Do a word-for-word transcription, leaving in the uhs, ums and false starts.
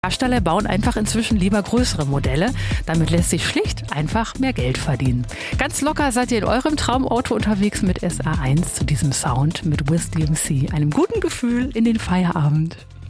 Hersteller bauen einfach inzwischen lieber größere Modelle. Damit lässt sich schlicht einfach mehr Geld verdienen. Ganz locker seid ihr in eurem Traumauto unterwegs mit S A eins zu diesem Sound mit Wiz D M C. Einem guten Gefühl in den Feierabend.